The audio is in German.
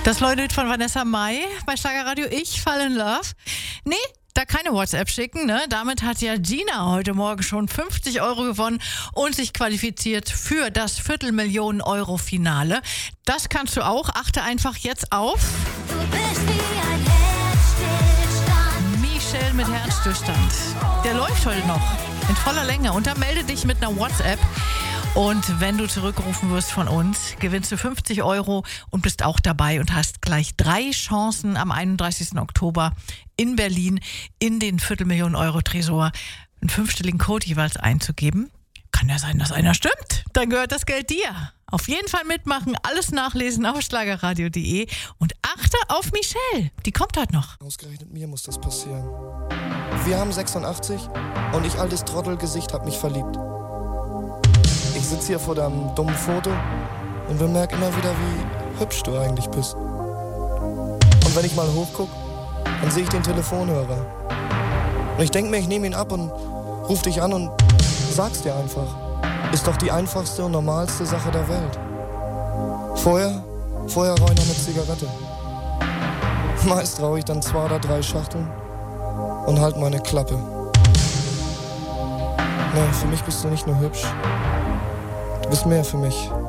Das Leute von Vanessa Mai bei Schlagerradio Ich Fall in Love. Nee, da keine WhatsApp schicken, ne? Damit hat ja Gina heute Morgen schon 50 Euro gewonnen und sich qualifiziert für das Viertelmillionen-Euro-Finale. Das kannst du auch. Achte einfach jetzt auf Du bist wie ein Herzstillstand. Michelle mit Herzstillstand. Der läuft heute noch in voller Länge. Und da melde dich mit einer WhatsApp. Und wenn du zurückgerufen wirst von uns, gewinnst du 50 Euro und bist auch dabei und hast gleich 3 Chancen am 31. Oktober in Berlin in den Viertelmillionen-Euro-Tresor einen 5-stelligen Code jeweils einzugeben. Kann ja sein, dass einer stimmt. Dann gehört das Geld dir. Auf jeden Fall mitmachen, alles nachlesen auf schlagerradio.de und achte auf Michelle. Die kommt heute noch. Ausgerechnet mir muss das passieren. Wir haben 86 und ich, altes Trottelgesicht, hab mich verliebt. Ich sitze hier vor deinem dummen Foto und bemerke immer wieder, wie hübsch du eigentlich bist. Und wenn ich mal hochguck, dann sehe ich den Telefonhörer. Und ich denke mir, ich nehme ihn ab und ruf dich an und sag's dir einfach. Ist doch die einfachste und normalste Sache der Welt. Vorher rauche ich noch eine Zigarette. Meist rauche ich dann 2 oder 3 Schachteln und halt meine Klappe. Nee, für mich bist du nicht nur hübsch. Du bist mehr für mich.